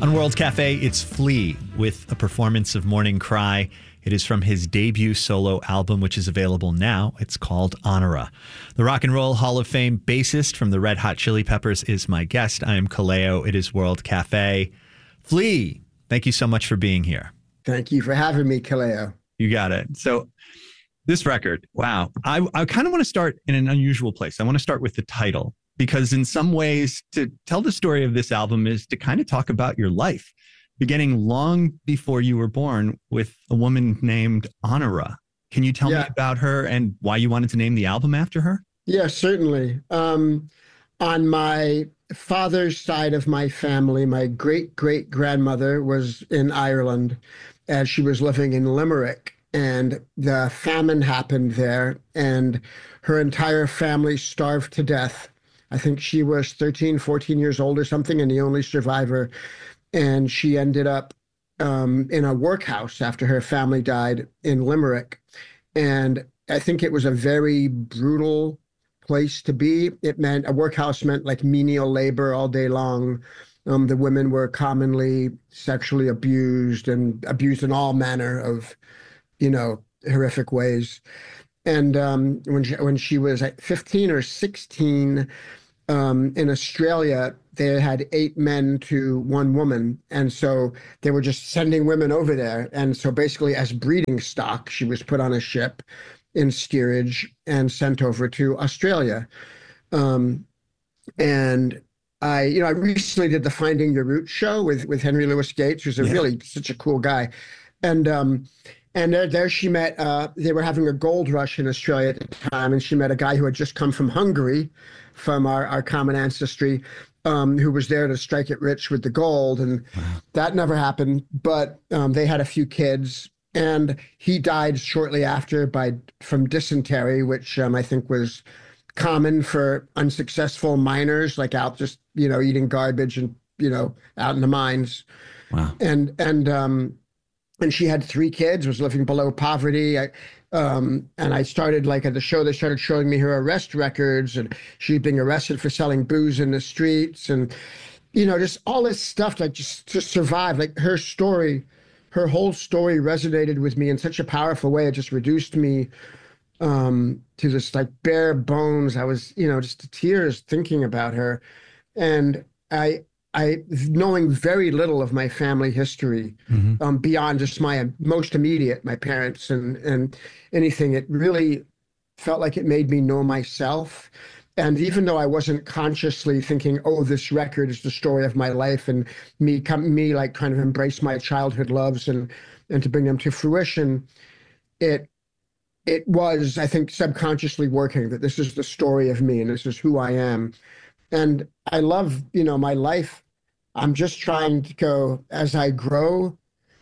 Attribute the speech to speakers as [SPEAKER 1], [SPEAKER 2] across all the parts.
[SPEAKER 1] On World Cafe, it's Flea with a performance of Morning Cry. It is from his debut solo album, which is available now. It's called Honora. The Rock and Roll Hall of Fame bassist from the Red Hot Chili Peppers is my guest. I am Kaleo. It is World Cafe. Flea, thank you so much for being here.
[SPEAKER 2] Thank you for having me, Kaleo.
[SPEAKER 1] You got it. So this record, wow. I kind of want to start in an unusual place. I want to start with the title, because in some ways to tell the story of this album is to kind of talk about your life, beginning long before you were born with a woman named Honora. Can you tell me about her and why you wanted to name the album after her?
[SPEAKER 2] Yeah, certainly. On my father's side of my family, my great-great-grandmother was in Ireland as she was living in Limerick. And the famine happened there, and her entire family starved to death. I think she was 13, 14 years old or something, and the only survivor. And she ended up in a workhouse after her family died in Limerick. And I think it was a very brutal place to be. A workhouse meant like menial labor all day long. The women were commonly sexually abused and abused in all manner of, horrific ways. And when she was 15 or 16, in Australia, they had 8 men to 1 woman. And so they were just sending women over there. And so basically as breeding stock, she was put on a ship in steerage and sent over to Australia. And I recently did the Finding Your Roots show with Henry Louis Gates, who's really such a cool guy. And there she met, they were having a gold rush in Australia at the time, and she met a guy who had just come from Hungary, from our common ancestry, who was there to strike it rich with the gold. And that never happened, but they had a few kids. And he died shortly after from dysentery, which I think was common for unsuccessful miners, like out just, eating garbage and, out in the mines.
[SPEAKER 1] Wow.
[SPEAKER 2] And she had 3 kids, was living below poverty. And I started, at the show, they started showing me her arrest records, and she'd been arrested for selling booze in the streets, and, just all this stuff, just to survive. Her story, her whole story resonated with me in such a powerful way. It just reduced me to this bare bones. I was, just to tears thinking about her. And I knowing very little of my family history, beyond just my most immediate, my parents and anything, it really felt like it made me know myself. And even though I wasn't consciously thinking, oh, this record is the story of my life, and me trying to embrace my childhood loves and to bring them to fruition, it was, I think, subconsciously working that this is the story of me and this is who I am. And I love, my life. I'm just trying to go, as I grow,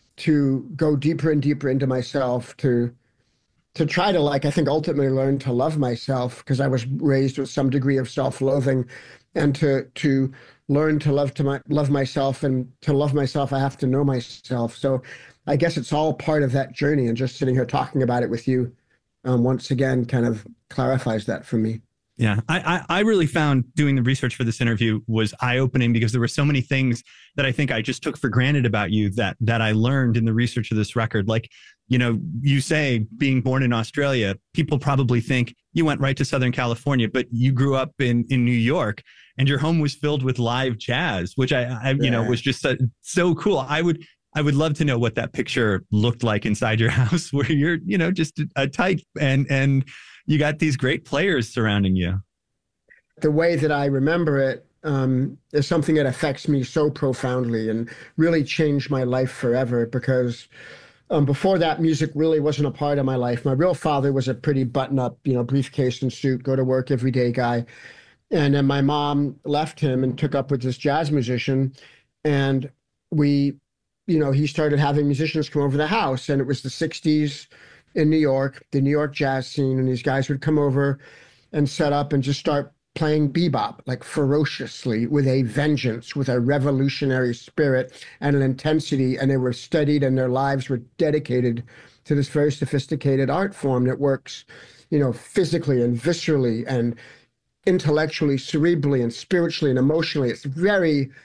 [SPEAKER 2] to go deeper and deeper into myself, to try to, I think, ultimately learn to love myself, because I was raised with some degree of self-loathing, and to learn to love myself, and to love myself, I have to know myself. So I guess it's all part of that journey, and just sitting here talking about it with you once again kind of clarifies that for me.
[SPEAKER 1] Yeah, I really found doing the research for this interview was eye-opening, because there were so many things that I think I just took for granted about you that I learned in the research of this record. Like, you say being born in Australia, people probably think you went right to Southern California, but you grew up in New York, and your home was filled with live jazz, which I was just so cool. I would love to know what that picture looked like inside your house, where you're, just a type and you got these great players surrounding you.
[SPEAKER 2] The way that I remember it is something that affects me so profoundly and really changed my life forever, because before that, music really wasn't a part of my life. My real father was a pretty button-up, briefcase and suit, go to work every day guy. And then my mom left him and took up with this jazz musician. And he started having musicians come over to the house, and it was the 60s in New York, the New York jazz scene, and these guys would come over and set up and just start playing bebop, ferociously, with a vengeance, with a revolutionary spirit and an intensity, and they were studied, and their lives were dedicated to this very sophisticated art form that works, physically and viscerally and intellectually, cerebrally and spiritually and emotionally. It's very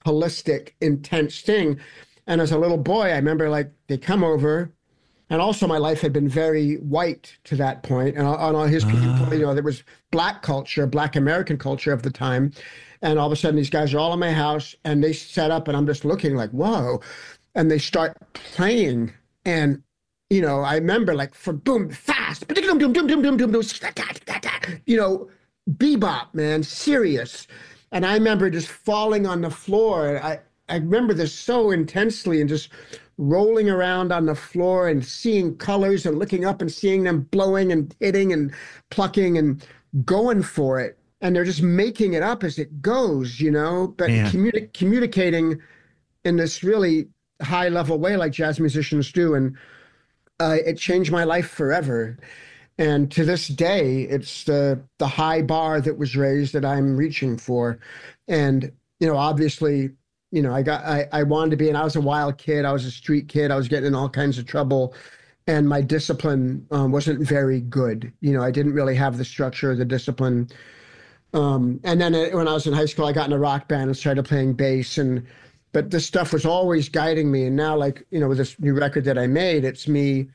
[SPEAKER 2] holistic, intense thing. And as a little boy, I remember like they come over, and also my life had been very white to that point. And on his point, you know, there was black culture, black American culture of the time. And all of a sudden, these guys are all in my house, and they set up, and I'm just looking like, whoa. And they start playing, and you know, I remember like for boom, fast, you know, bebop, man, serious. And I remember just falling on the floor. I remember this so intensely and just rolling around on the floor and seeing colors and looking up and seeing them blowing and hitting and plucking and going for it. And they're just making it up as it goes, you know, but communicating in this really high level way like jazz musicians do. And it changed my life forever. And to this day, it's the high bar that was raised that I'm reaching for. And, you know, obviously, you know, I wanted to be, and I was a wild kid. I was a street kid. I was getting in all kinds of trouble. And my discipline wasn't very good. You know, I didn't really have the structure, the discipline. And then when I was in high school, I got in a rock band and started playing bass. But this stuff was always guiding me. And now, like, you know, with this new record that I made, it's me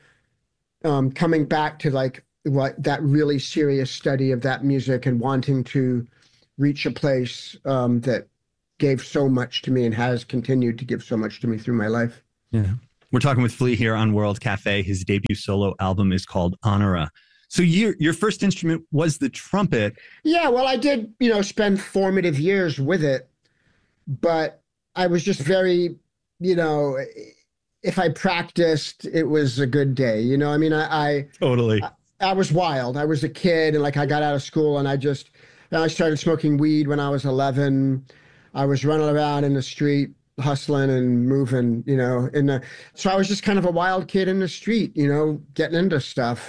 [SPEAKER 2] coming back to like what that really serious study of that music and wanting to reach a place that gave so much to me and has continued to give so much to me through my life.
[SPEAKER 1] Yeah. We're talking with Flea here on World Cafe. His debut solo album is called Honora. So your first instrument was the trumpet.
[SPEAKER 2] Yeah, well, I did, you know, spend formative years with it, but I was just very, you know, if I practiced, it was a good day. You know, I mean, I
[SPEAKER 1] totally.
[SPEAKER 2] I was wild. I was a kid, and like I got out of school, and I started smoking weed when I was 11. I was running around in the street, hustling and moving, you know, so I was just kind of a wild kid in the street, you know, getting into stuff.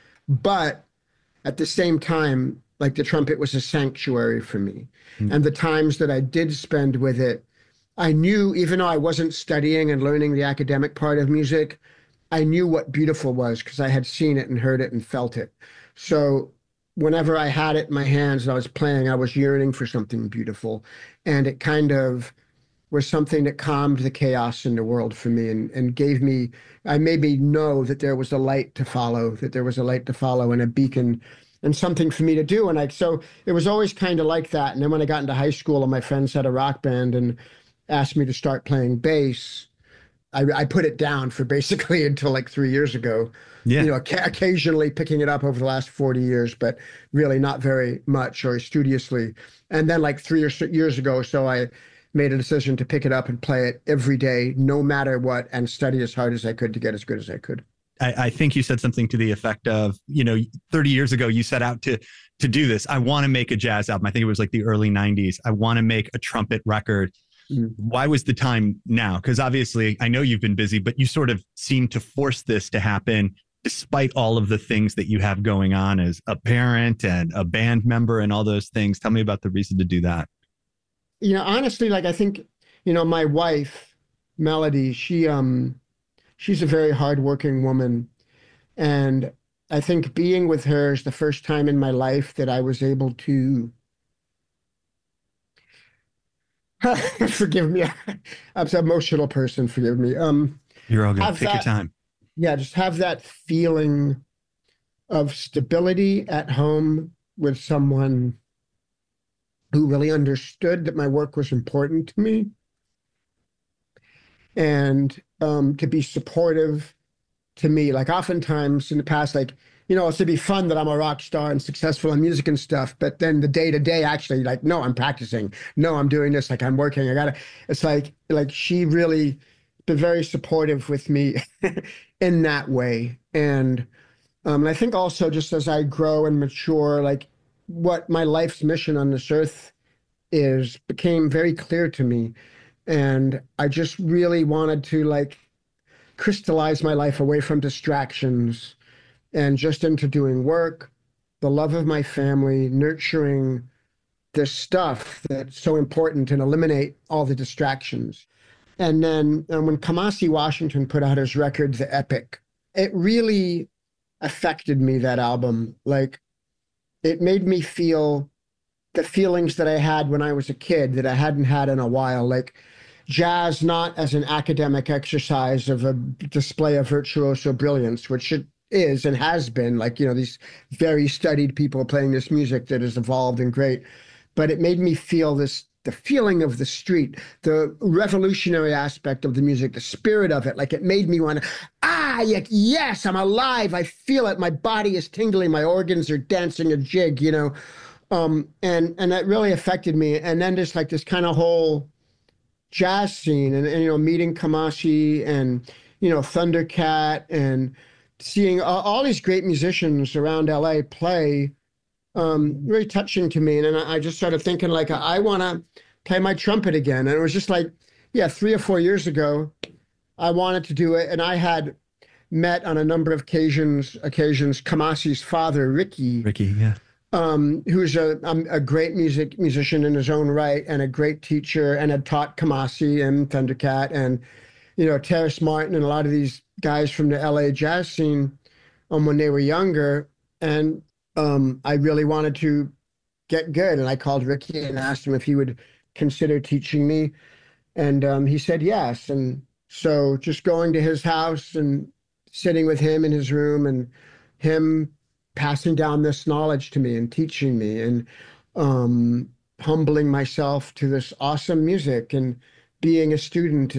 [SPEAKER 2] But at the same time, like the trumpet was a sanctuary for me. Mm. And the times that I did spend with it, I knew, even though I wasn't studying and learning the academic part of music, I knew what beautiful was because I had seen it and heard it and felt it. So whenever I had it in my hands and I was playing, I was yearning for something beautiful. And it kind of was something that calmed the chaos in the world for me and gave me, I made me know that there was a light to follow, and a beacon and something for me to do. And so it was always kind of like that. And then when I got into high school and my friends had a rock band and asked me to start playing bass, I put it down for basically until like 3 years ago. Yeah. You know, occasionally picking it up over the last 40 years, but really not very much or studiously. And then like 3 years ago, so I made a decision to pick it up and play it every day, no matter what, and study as hard as I could to get as good as I could.
[SPEAKER 1] I think you said something to the effect of, you know, 30 years ago, you set out to do this. I want to make a jazz album. I think it was like the early 90s. I want to make a trumpet record. Why was the time now? Because obviously I know you've been busy, but you sort of seem to force this to happen despite all of the things that you have going on as a parent and a band member and all those things. Tell me about the reason to do that.
[SPEAKER 2] You know, honestly, like I think, you know, my wife, Melody, she's a very hardworking woman. And I think being with her is the first time in my life that I was able to forgive me. I'm an emotional person. Forgive me.
[SPEAKER 1] You're all good. Take your time.
[SPEAKER 2] Yeah, just have that feeling of stability at home with someone who really understood that my work was important to me, and to be supportive to me. Like oftentimes in the past, like, you know, it's to be fun that I'm a rock star and successful in music and stuff. But then the day to day, actually, like, no, I'm practicing. No, I'm doing this. Like, I'm working. It's like she really been very supportive with me in that way. And I think also just as I grow and mature, like what my life's mission on this earth became very clear to me. And I just really wanted to like crystallize my life away from distractions and just into doing work, the love of my family, nurturing this stuff that's so important and eliminate all the distractions. And then when Kamasi Washington put out his record, The Epic, it really affected me, that album. Like, it made me feel the feelings that I had when I was a kid that I hadn't had in a while, like jazz not as an academic exercise of a display of virtuoso brilliance, which it is and has been, like, these very studied people playing this music that has evolved and great. But it made me feel the feeling of the street, the revolutionary aspect of the music, the spirit of it. Like, it made me want to, yes, I'm alive. I feel it. My body is tingling. My organs are dancing a jig, and that really affected me. And then just like this kind of whole jazz scene and meeting Kamasi and, Thundercat and seeing all these great musicians around LA play, really touching to me. And then I just started thinking, like, I want to play my trumpet again. And it was just like, 3 or 4 years ago, I wanted to do it. And I had met on a number of occasions Kamasi's father, Ricky.
[SPEAKER 1] Yeah.
[SPEAKER 2] Who's a great musician in his own right and a great teacher, and had taught Kamasi and Thundercat and, Terrace Martin and a lot of these guys from the LA jazz scene when they were younger. And I really wanted to get good. And I called Ricky and asked him if he would consider teaching me. And he said yes. And so just going to his house and sitting with him in his room and him passing down this knowledge to me and teaching me and humbling myself to this awesome music, and being a student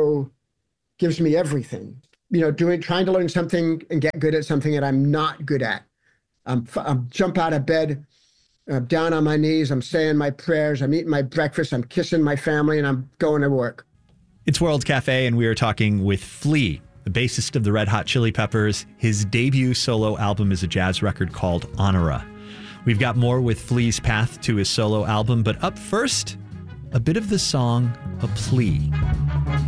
[SPEAKER 2] gives me everything. Trying to learn something and get good at something that I'm not good at. I'm jump out of bed, down on my knees, I'm saying my prayers, I'm eating my breakfast, I'm kissing my family, and I'm going to work.
[SPEAKER 1] It's World Cafe, and we are talking with Flea, the bassist of the Red Hot Chili Peppers. His debut solo album is a jazz record called Honora. We've got more with Flea's path to his solo album, but up first, a bit of the song A Plea.